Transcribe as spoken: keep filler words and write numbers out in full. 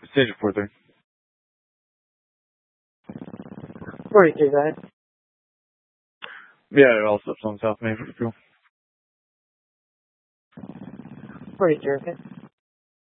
Stage four three. forty-three, go ahead. Yeah, it all steps on South Main for the fuel. forty-three, okay.